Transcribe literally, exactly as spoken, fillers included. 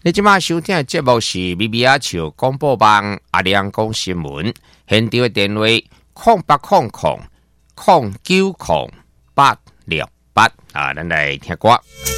你即马收听的节目是咪咪阿笑广播网阿亮讲新闻，现场的电话空八空空空九空八六八啊，咱来听歌。